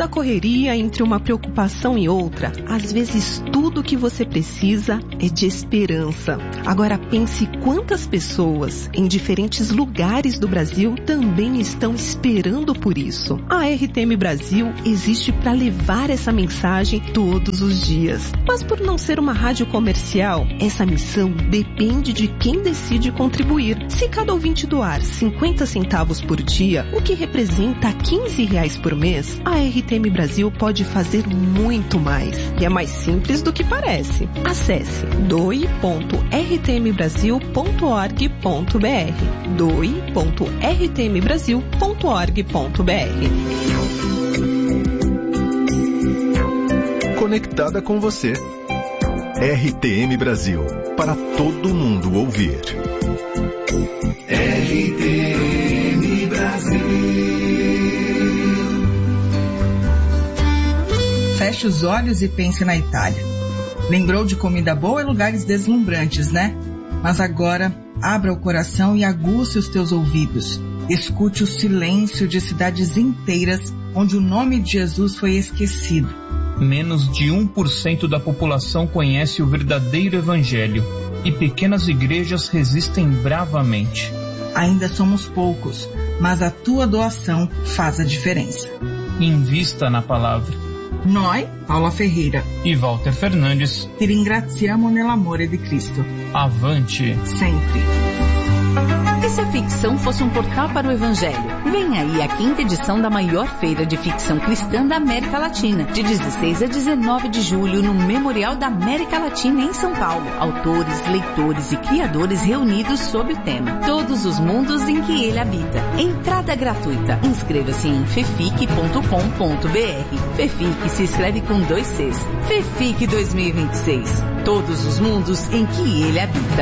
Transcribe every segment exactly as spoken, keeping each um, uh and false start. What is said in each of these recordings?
Naquela correria entre uma preocupação e outra, às vezes tudo que você precisa é de esperança. Agora pense quantas pessoas em diferentes lugares do Brasil também estão esperando por isso. A R T M Brasil existe para levar essa mensagem todos os dias. Mas por não ser uma rádio comercial, essa missão depende de quem decide contribuir. Se cada ouvinte doar cinquenta centavos por dia, o que representa quinze reais por mês, a R T M Brasil pode fazer muito mais. E é mais simples do que parece. Acesse doe ponto r t m brasil ponto org ponto b r doe ponto r t m brasil ponto org ponto b r. Conectada com você. R T M Brasil, para todo mundo ouvir. R T M Brasil. Feche os olhos e pense na Itália. Lembrou de comida boa e lugares deslumbrantes, né? Mas agora, abra o coração e aguce os teus ouvidos. Escute o silêncio de cidades inteiras onde o nome de Jesus foi esquecido. Menos de um por cento da população conhece o verdadeiro evangelho e pequenas igrejas resistem bravamente. Ainda somos poucos, mas a tua doação faz a diferença. Invista na palavra. Noi, Paula Ferreira e Walter Fernandes, ti ringraziamo nell'amore di Cristo. Avante! Sempre! E se a ficção fosse um portal para o Evangelho? Vem aí a quinta edição da maior feira de ficção cristã da América Latina, de dezesseis a dezenove de julho, no Memorial da América Latina, em São Paulo. Autores, leitores e criadores reunidos sob o tema Todos os Mundos em que Ele Habita. Entrada gratuita. Inscreva-se em fefic ponto com ponto b r. Fefic se escreve com dois Cs. Fefic dois mil e vinte e seis. Todos os mundos em que Ele habita.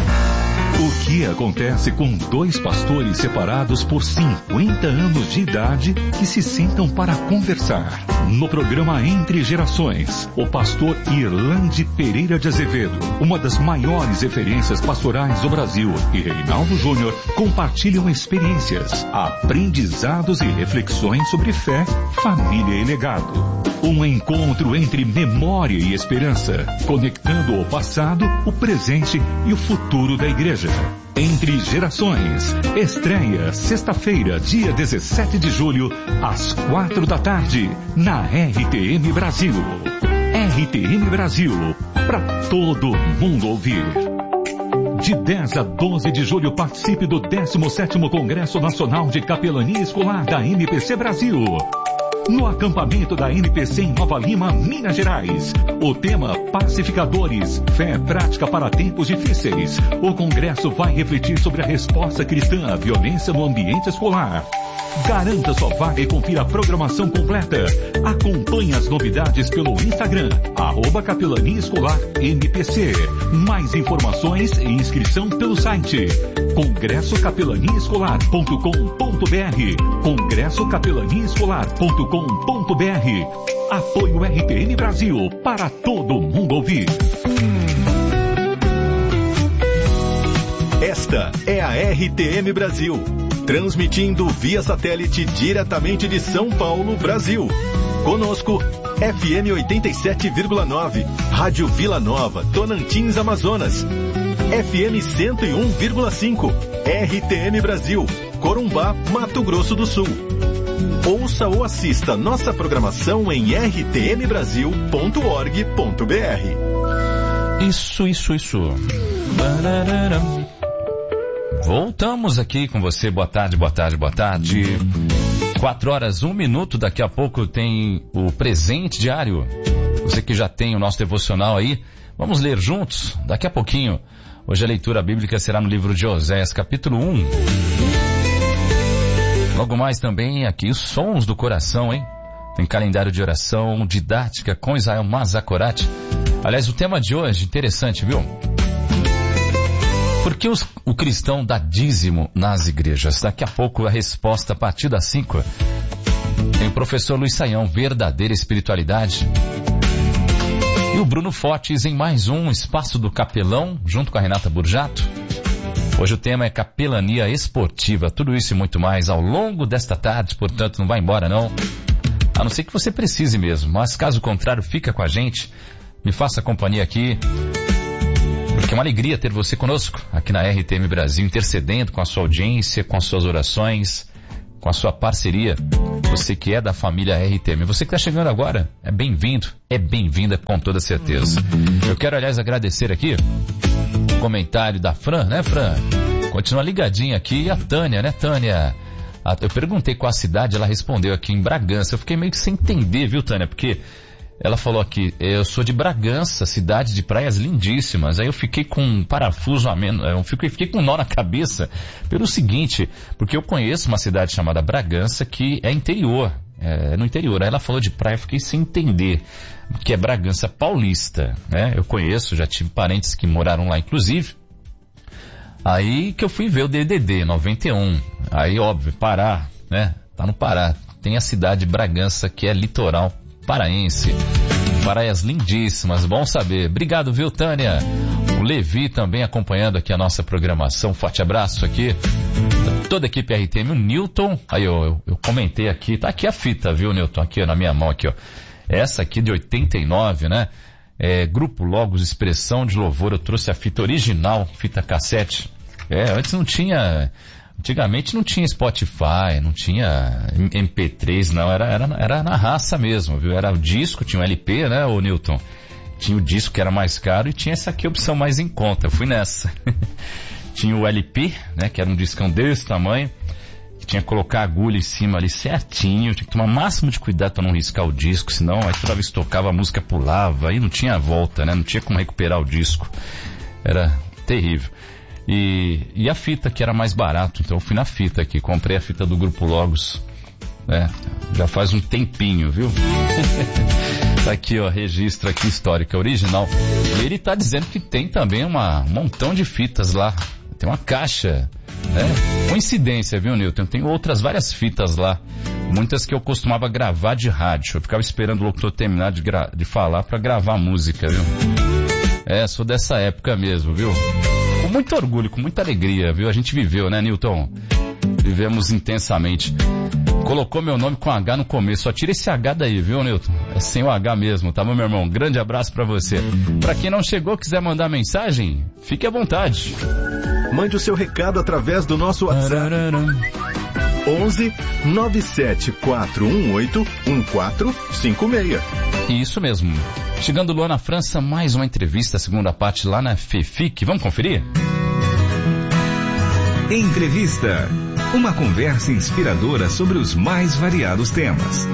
O que acontece com dois pastores separados por cinquenta anos de idade que se sentam para conversar? No programa Entre Gerações, o pastor Irlande Pereira de Azevedo, uma das maiores referências pastorais do Brasil, e Reinaldo Júnior compartilham experiências, aprendizados e reflexões sobre fé, família e legado. Um encontro entre memória e esperança, conectando o passado, o presente e o futuro da igreja. Entre Gerações, estreia sexta-feira, dia dezessete de julho, às quatro da tarde, na R T M Brasil. R T M Brasil, para todo mundo ouvir. De dez a doze de julho, participe do décimo sétimo Congresso Nacional de Capelania Escolar da M P C Brasil. No acampamento da M P C em Nova Lima, Minas Gerais. O tema Pacificadores, fé prática para tempos difíceis. O congresso vai refletir sobre a resposta cristã à violência no ambiente escolar. Garanta sua vaga e confira a programação completa. Acompanhe as novidades pelo Instagram, arroba Capelania Escolar M P C. Mais informações e inscrição pelo site congresso capelania escolar ponto com ponto b r. congresso capelania escolar ponto com ponto b r. Apoio R T M Brasil, para todo mundo ouvir. Esta é a R T M Brasil, transmitindo via satélite diretamente de São Paulo, Brasil. Conosco, F M oitenta e sete vírgula nove, Rádio Vila Nova, Tonantins, Amazonas. F M cento e um vírgula cinco, R T M Brasil, Corumbá, Mato Grosso do Sul. Ouça ou assista nossa programação em r t m brasil ponto org ponto b r. Isso, isso, isso. Voltamos aqui com você. Boa tarde, boa tarde, boa tarde. Quatro horas, um minuto. Daqui a pouco tem o presente diário. Você que já tem o nosso devocional aí, vamos ler juntos daqui a pouquinho. Hoje a leitura bíblica será no livro de Oséias, capítulo um. Logo mais também aqui os sons do coração, hein? Tem calendário de oração, didática com Israel Mazakorati. Aliás, o tema de hoje, interessante, viu? Por que os, o cristão dá dízimo nas igrejas? Daqui a pouco a resposta a partir das cinco. Tem o professor Luiz Saião, verdadeira espiritualidade. E o Bruno Fortes em mais um Espaço do Capelão, junto com a Renata Burjato. Hoje o tema é capelania esportiva. Tudo isso e muito mais ao longo desta tarde, portanto não vai embora não. A não ser que você precise mesmo, mas caso contrário, fica com a gente, me faça companhia aqui, porque é uma alegria ter você conosco aqui na R T M Brasil, intercedendo com a sua audiência, com as suas orações, com a sua parceria. Você que é da família R T M, você que está chegando agora, é bem-vindo, é bem-vinda com toda certeza. Eu quero, aliás, agradecer aqui o comentário da Fran, né, Fran? Continua ligadinha aqui, e a Tânia, né, Tânia? Eu perguntei qual a cidade, ela respondeu aqui em Bragança. Eu fiquei meio que sem entender, viu, Tânia? Porque ela falou aqui, eu sou de Bragança, cidade de praias lindíssimas. Aí eu fiquei com um parafuso a menos, eu fiquei, fiquei com um nó na cabeça pelo seguinte, porque eu conheço uma cidade chamada Bragança que é interior, é no interior. Aí ela falou de praia, eu fiquei sem entender, que é Bragança Paulista, né? Eu conheço, já tive parentes que moraram lá, inclusive. Aí que eu fui ver o D D D noventa e um. Aí, óbvio, Pará, né? Tá no Pará. Tem a cidade de Bragança, que é litoral paraense. Praias lindíssimas, bom saber. Obrigado, viu, Tânia? O Levi também acompanhando aqui a nossa programação. Forte abraço aqui. Toda a equipe R T M, o Newton. Aí, eu, eu, eu comentei aqui. Tá aqui a fita, viu, Newton? Aqui, ó, na minha mão, aqui, ó. Essa aqui de oitenta e nove, né? É, Grupo Logos, Expressão de Louvor. Eu trouxe a fita original, fita cassete. É, antes não tinha, antigamente não tinha Spotify, não tinha M P três, não, era, era, era na raça mesmo, viu? Era o disco, tinha um L P, né, ô Newton? Tinha o disco que era mais caro e tinha essa aqui, a opção mais em conta, eu fui nessa. Tinha o L P, né, que era um discão desse tamanho, que tinha que colocar a agulha em cima ali certinho, tinha que tomar o máximo de cuidado para não riscar o disco, senão aí toda vez que tocava a música pulava, aí não tinha volta, né, não tinha como recuperar o disco, era terrível. E, e a fita que era mais barato, então eu fui na fita aqui, comprei a fita do Grupo Logos, né, já faz um tempinho, viu? Tá aqui, ó, registro aqui histórico, original. E ele tá dizendo que tem também uma, um montão de fitas lá, tem uma caixa, né? Coincidência, viu, Newton? Tem outras várias fitas lá, muitas que eu costumava gravar de rádio, eu ficava esperando o locutor terminar de, gra- de falar pra gravar música, viu? É, sou dessa época mesmo, viu? Com muito orgulho, com muita alegria, viu? A gente viveu, né, Newton? Vivemos intensamente. Colocou meu nome com H no começo. Só tira esse H daí, viu, Newton? É sem o H mesmo, tá bom, meu irmão? Grande abraço pra você. Pra quem não chegou, quiser mandar mensagem, fique à vontade. Mande o seu recado através do nosso WhatsApp. onze nove sete quatro um oito um quatro cinco seis. Isso mesmo. Chegando Luana França, mais uma entrevista, segunda parte lá na FEFIC. Vamos conferir? Entrevista. Uma conversa inspiradora sobre os mais variados temas.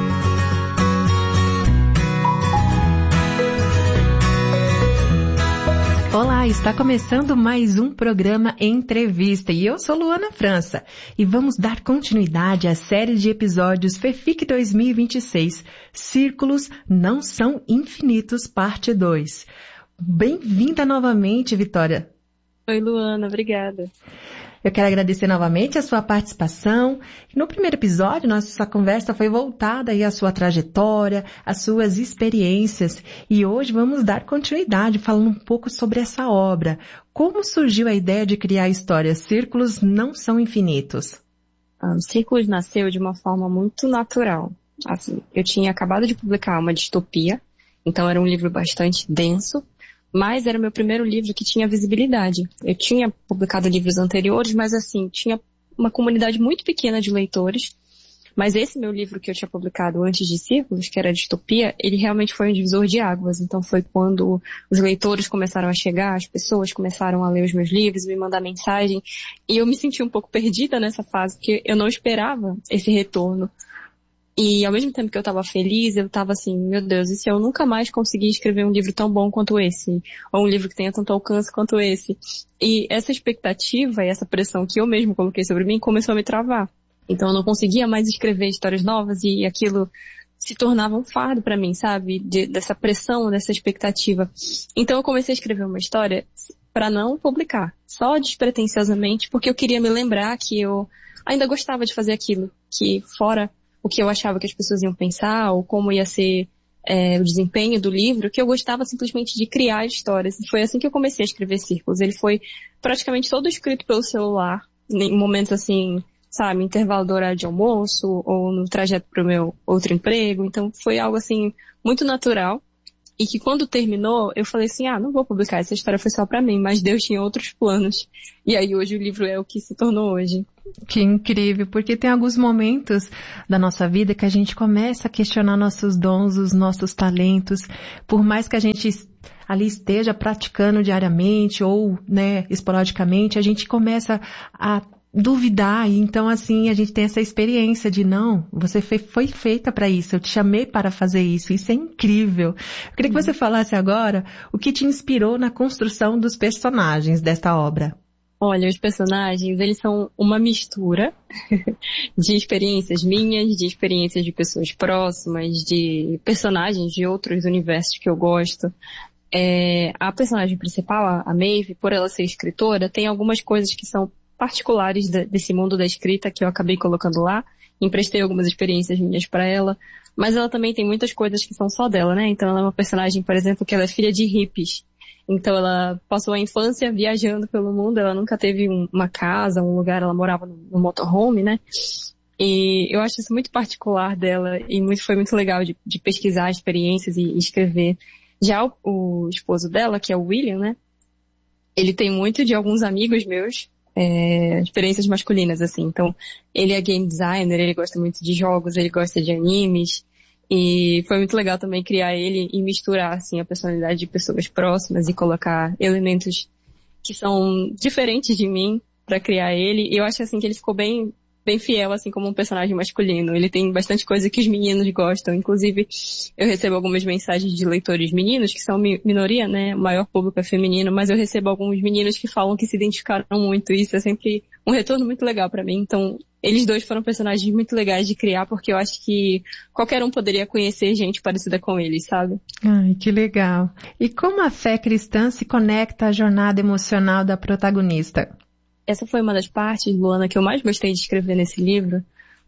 Olá, está começando mais um programa Entrevista e eu sou Luana França e vamos dar continuidade à série de episódios FEFIC dois mil e vinte e seis, Círculos Não São Infinitos, parte dois. Bem-vinda novamente, Vitória. Oi, Luana, obrigada. Eu quero agradecer novamente a sua participação. No primeiro episódio, nossa conversa foi voltada aí à sua trajetória, às suas experiências. E hoje vamos dar continuidade falando um pouco sobre essa obra. Como surgiu a ideia de criar a história Círculos Não São Infinitos? Ah, o Círculos nasceu de uma forma muito natural. Assim, eu tinha acabado de publicar uma distopia, então era um livro bastante denso. Mas era o meu primeiro livro que tinha visibilidade. Eu tinha publicado livros anteriores, mas assim, tinha uma comunidade muito pequena de leitores. Mas esse meu livro que eu tinha publicado antes de Círculos, que era a distopia, ele realmente foi um divisor de águas. Então foi quando os leitores começaram a chegar, as pessoas começaram a ler os meus livros, me mandar mensagem. E eu me senti um pouco perdida nessa fase, porque eu não esperava esse retorno. E ao mesmo tempo que eu estava feliz, eu estava assim, meu Deus, e se eu nunca mais conseguir escrever um livro tão bom quanto esse? Ou um livro que tenha tanto alcance quanto esse? E essa expectativa e essa pressão que eu mesmo coloquei sobre mim começou a me travar. Então eu não conseguia mais escrever histórias novas e aquilo se tornava um fardo para mim, sabe? De, dessa pressão, dessa expectativa. Então eu comecei a escrever uma história para não publicar, só despretensiosamente, porque eu queria me lembrar que eu ainda gostava de fazer aquilo, que fora o que eu achava que as pessoas iam pensar, ou como ia ser é, o desempenho do livro, que eu gostava simplesmente de criar histórias. E foi assim que eu comecei a escrever Círculos. Ele foi praticamente todo escrito pelo celular, em momentos assim, sabe, intervalo do horário de almoço ou no trajeto para o meu outro emprego. Então foi algo assim muito natural e que quando terminou eu falei assim, ah, não vou publicar, essa história foi só para mim, mas Deus tinha outros planos. E aí hoje o livro é o que se tornou hoje. Que incrível, porque tem alguns momentos da nossa vida que a gente começa a questionar nossos dons, os nossos talentos, por mais que a gente ali esteja praticando diariamente ou, né, esporadicamente, a gente começa a duvidar, e então assim a gente tem essa experiência de não, você foi, foi feita para isso, eu te chamei para fazer isso, isso é incrível. Eu queria que você falasse agora o que te inspirou na construção dos personagens desta obra. Olha, os personagens, eles são uma mistura de experiências minhas, de experiências de pessoas próximas, de personagens de outros universos que eu gosto. É, a personagem principal, a Maeve, por ela ser escritora, tem algumas coisas que são particulares de, desse mundo da escrita que eu acabei colocando lá. Emprestei algumas experiências minhas para ela, mas ela também tem muitas coisas que são só dela, né? Então ela é uma personagem, por exemplo, que ela é filha de hippies. Então ela passou a infância viajando pelo mundo, ela nunca teve um, uma casa, um lugar, ela morava no, no motorhome, né? E eu acho isso muito particular dela e muito, foi muito legal de, de pesquisar experiências e, e escrever. Já o, o esposo dela, que é o William, né? Ele tem muito de alguns amigos meus, é, experiências masculinas, assim. Então, ele é game designer, ele gosta muito de jogos, ele gosta de animes. E foi muito legal também criar ele e misturar, assim, a personalidade de pessoas próximas e colocar elementos que são diferentes de mim pra criar ele. E eu acho, assim, que ele ficou bem, bem fiel, assim, como um personagem masculino. Ele tem bastante coisa que os meninos gostam. Inclusive, eu recebo algumas mensagens de leitores meninos, que são minoria, né? O maior público é feminino, mas eu recebo alguns meninos que falam que se identificaram muito. E isso é sempre um retorno muito legal pra mim. Então, eles dois foram personagens muito legais de criar, porque eu acho que qualquer um poderia conhecer gente parecida com eles, sabe? Ai, que legal. E como a fé cristã se conecta à jornada emocional da protagonista? Essa foi uma das partes, Luana, que eu mais gostei de escrever nesse livro,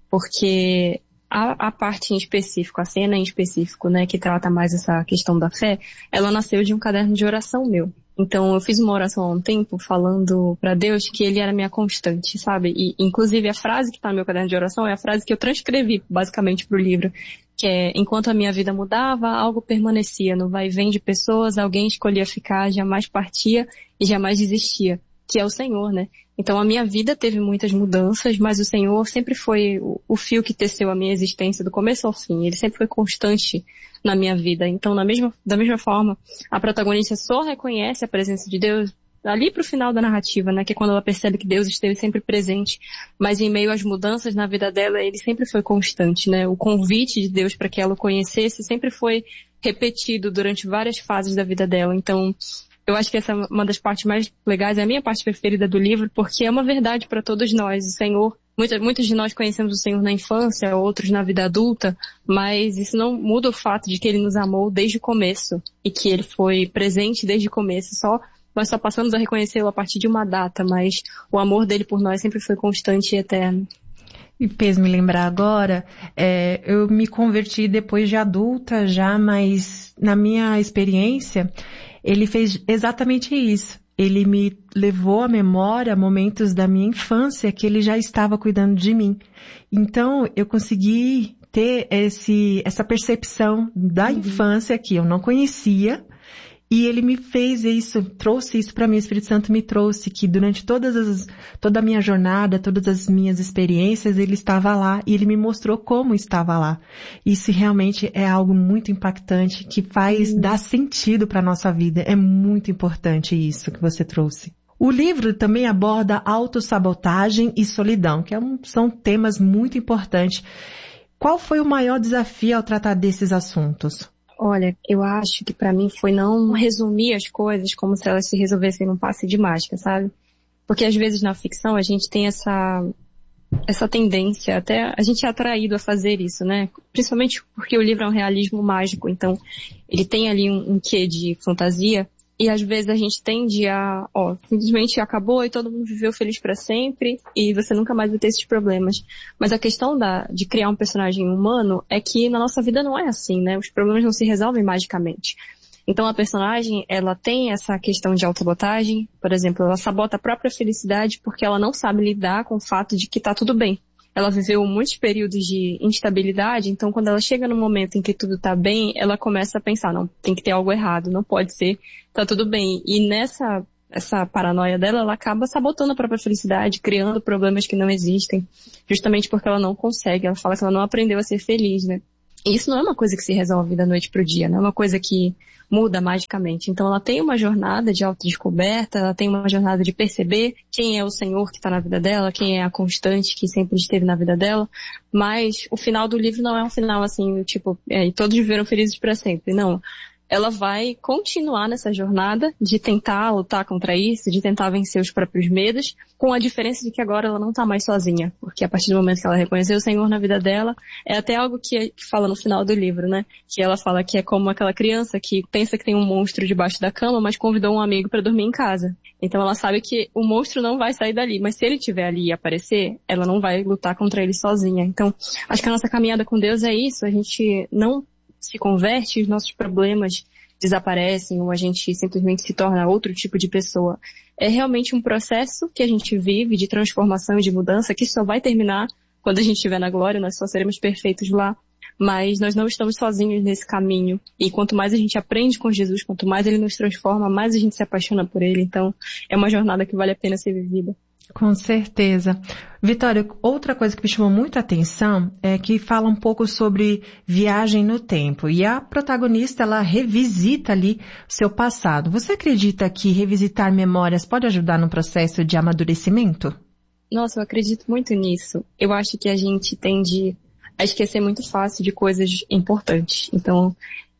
porque a, a parte em específico, a cena em específico, né, que trata mais essa questão da fé, ela nasceu de um caderno de oração meu. Então, eu fiz uma oração há um tempo falando para Deus que Ele era minha constante, sabe? E, inclusive, a frase que está no meu caderno de oração é a frase que eu transcrevi, basicamente, para o livro, que é, enquanto a minha vida mudava, algo permanecia. No vai e vem de pessoas, alguém escolhia ficar, jamais partia e jamais desistia, que é o Senhor, né? Então, a minha vida teve muitas mudanças, mas o Senhor sempre foi o, o fio que teceu a minha existência do começo ao fim. Ele sempre foi constante na minha vida. Então, na mesma, da mesma forma, a protagonista só reconhece a presença de Deus ali pro final da narrativa, né? Que é quando ela percebe que Deus esteve sempre presente. Mas em meio às mudanças na vida dela, ele sempre foi constante, né? O convite de Deus para que ela o conhecesse sempre foi repetido durante várias fases da vida dela. Então, eu acho que essa é uma das partes mais legais, é a minha parte preferida do livro, porque é uma verdade para todos nós. O Senhor, muitos, muitos de nós conhecemos o Senhor na infância, outros na vida adulta, mas isso não muda o fato de que Ele nos amou desde o começo e que Ele foi presente desde o começo. Só, nós só passamos a reconhecê-lo a partir de uma data, mas o amor dele por nós sempre foi constante e eterno. E fez me lembrar agora, é, eu me converti depois de adulta já, mas na minha experiência, ele fez exatamente isso. Ele me levou à memória momentos da minha infância que ele já estava cuidando de mim. Então, eu consegui ter esse, essa percepção da uhum. infância que eu não conhecia. E ele me fez isso, trouxe isso para mim, o Espírito Santo me trouxe, que durante todas as, toda a minha jornada, todas as minhas experiências, ele estava lá e ele me mostrou como estava lá. Isso realmente é algo muito impactante, que faz, dar sentido para a nossa vida. É muito importante isso que você trouxe. O livro também aborda autossabotagem e solidão, que é um, são temas muito importantes. Qual foi o maior desafio ao tratar desses assuntos? Olha, eu acho que pra mim foi não resumir as coisas como se elas se resolvessem num passe de mágica, sabe? Porque às vezes na ficção a gente tem essa, essa tendência, até a gente é atraído a fazer isso, né? Principalmente porque o livro é um realismo mágico, então ele tem ali um, um quê de fantasia. E às vezes a gente tende a, ó, simplesmente acabou e todo mundo viveu feliz pra sempre e você nunca mais vai ter esses problemas. Mas a questão da, de criar um personagem humano é que na nossa vida não é assim, né? Os problemas não se resolvem magicamente. Então a personagem, ela tem essa questão de autossabotagem, por exemplo, ela sabota a própria felicidade porque ela não sabe lidar com o fato de que tá tudo bem. Ela viveu muitos períodos de instabilidade, então quando ela chega no momento em que tudo tá bem, ela começa a pensar, não, tem que ter algo errado, não pode ser, tá tudo bem. E nessa essa paranoia dela, ela acaba sabotando a própria felicidade, criando problemas que não existem, justamente porque ela não consegue, ela fala que ela não aprendeu a ser feliz, né? E isso não é uma coisa que se resolve da noite pro dia, não é uma coisa que muda magicamente. Então ela tem uma jornada de autodescoberta, ela tem uma jornada de perceber quem é o Senhor que está na vida dela, quem é a constante que sempre esteve na vida dela, mas o final do livro não é um final assim, tipo, é, e todos viveram felizes para sempre, não. Ela vai continuar nessa jornada de tentar lutar contra isso, de tentar vencer os próprios medos, com a diferença de que agora ela não está mais sozinha, porque a partir do momento que ela reconheceu o Senhor na vida dela, é até algo que fala no final do livro, né? Que ela fala que é como aquela criança que pensa que tem um monstro debaixo da cama, mas convidou um amigo para dormir em casa. Então ela sabe que o monstro não vai sair dali, mas se ele estiver ali e aparecer, ela não vai lutar contra ele sozinha. Então, acho que a nossa caminhada com Deus é isso, a gente não se converte, os nossos problemas desaparecem ou a gente simplesmente se torna outro tipo de pessoa. É realmente um processo que a gente vive de transformação e de mudança que só vai terminar quando a gente estiver na glória, nós só seremos perfeitos lá. Mas nós não estamos sozinhos nesse caminho. E quanto mais a gente aprende com Jesus, quanto mais ele nos transforma, mais a gente se apaixona por ele. Então, é uma jornada que vale a pena ser vivida. Com certeza. Vitória, outra coisa que me chamou muita atenção é que fala um pouco sobre viagem no tempo. E a protagonista, ela revisita ali o seu passado. Você acredita que revisitar memórias pode ajudar no processo de amadurecimento? Nossa, eu acredito muito nisso. Eu acho que a gente tende a esquecer muito fácil de coisas importantes. Então,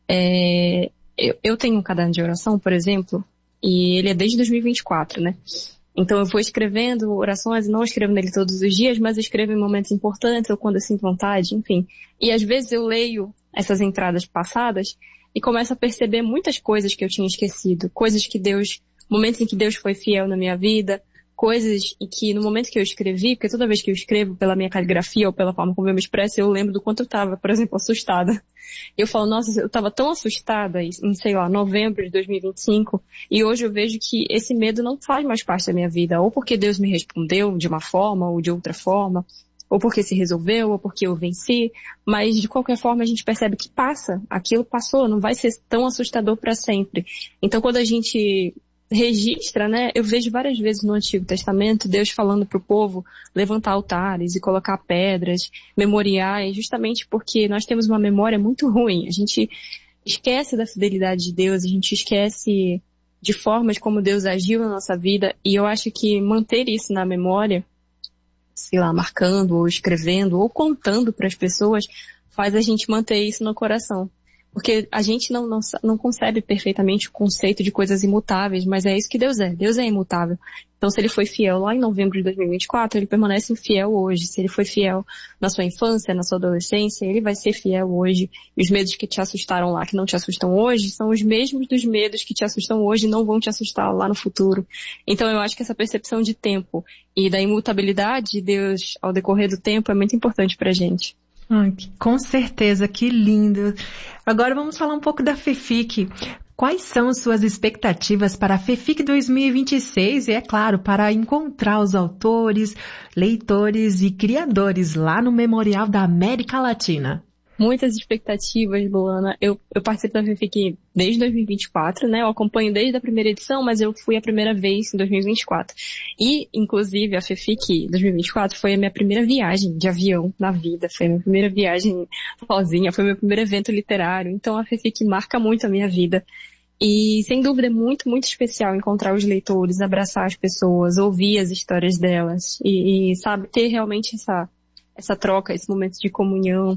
é, eu, eu tenho um caderno de oração, por exemplo, e ele é desde dois mil e vinte e quatro, né? Então eu vou escrevendo orações, não escrevo nele todos os dias, mas eu escrevo em momentos importantes ou quando eu sinto vontade, enfim. E às vezes eu leio essas entradas passadas e começo a perceber muitas coisas que eu tinha esquecido. Coisas que Deus, momentos em que Deus foi fiel na minha vida, coisas em que no momento que eu escrevi, porque toda vez que eu escrevo pela minha caligrafia ou pela forma como eu me expresso, eu lembro do quanto eu estava, por exemplo, assustada. Eu falo, nossa, eu estava tão assustada em, sei lá, novembro de dois mil e vinte e cinco, e hoje eu vejo que esse medo não faz mais parte da minha vida, ou porque Deus me respondeu de uma forma ou de outra forma, ou porque se resolveu, ou porque eu venci, mas de qualquer forma a gente percebe que passa, aquilo passou, não vai ser tão assustador para sempre. Então quando a gente registra, né? Eu vejo várias vezes no Antigo Testamento Deus falando para o povo levantar altares e colocar pedras, memoriais, justamente porque nós temos uma memória muito ruim. A gente esquece da fidelidade de Deus, a gente esquece de formas como Deus agiu na nossa vida, e eu acho que manter isso na memória, sei lá, marcando ou escrevendo ou contando para as pessoas, faz a gente manter isso no coração. Porque a gente não, não, não concebe perfeitamente o conceito de coisas imutáveis, mas é isso que Deus é. Deus é imutável. Então, se ele foi fiel lá em novembro de dois mil e vinte e quatro, ele permanece fiel hoje. Se ele foi fiel na sua infância, na sua adolescência, ele vai ser fiel hoje. E os medos que te assustaram lá, que não te assustam hoje, são os mesmos dos medos que te assustam hoje e não vão te assustar lá no futuro. Então, eu acho que essa percepção de tempo e da imutabilidade de Deus ao decorrer do tempo é muito importante pra gente. Ai, com certeza, que lindo. Agora vamos falar um pouco da FEFIC. Quais são suas expectativas para a FEFIC dois mil e vinte e seis e, é claro, para encontrar os autores, leitores e criadores lá no Memorial da América Latina? Muitas expectativas, Luana. Eu, eu participo da FEFIC desde dois mil e vinte e quatro, né? Eu acompanho desde a primeira edição, mas eu fui a primeira vez em dois mil e vinte e quatro. E, inclusive, a FEFIC dois mil e vinte e quatro foi a minha primeira viagem de avião na vida. Foi a minha primeira viagem sozinha, foi o meu primeiro evento literário. Então, a FEFIC marca muito a minha vida. E, sem dúvida, é muito, muito especial encontrar os leitores, abraçar as pessoas, ouvir as histórias delas e, e sabe, ter realmente essa, essa troca, esse momento de comunhão.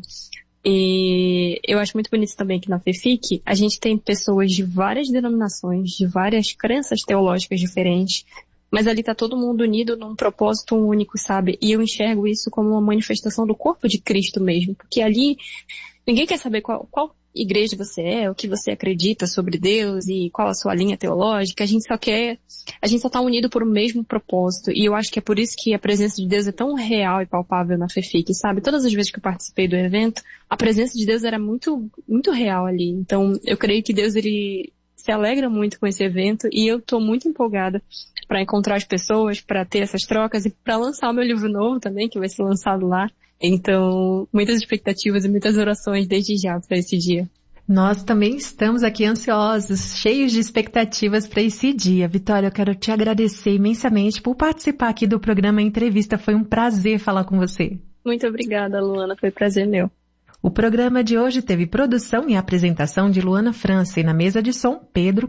E eu acho muito bonito também que na FEFIC a gente tem pessoas de várias denominações, de várias crenças teológicas diferentes, mas ali tá todo mundo unido num propósito único, sabe? E eu enxergo isso como uma manifestação do corpo de Cristo mesmo, porque ali ninguém quer saber qual, qual igreja você é, o que você acredita sobre Deus e qual a sua linha teológica. A gente só quer, a gente só tá unido por um mesmo propósito. E eu acho que é por isso que a presença de Deus é tão real e palpável na FEFIC, sabe? Todas as vezes que eu participei do evento, a presença de Deus era muito, muito real ali. Então, eu creio que Deus, ele se alegra muito com esse evento e eu estou muito empolgada para encontrar as pessoas, para ter essas trocas e para lançar o meu livro novo também, que vai ser lançado lá. Então, muitas expectativas e muitas orações desde já para esse dia. Nós também estamos aqui ansiosos, cheios de expectativas para esse dia. Vitória, eu quero te agradecer imensamente por participar aqui do programa Entrevista. Foi um prazer falar com você. Muito obrigada, Luana. Foi um prazer meu. O programa de hoje teve produção e apresentação de Luana França e na mesa de som, Pedro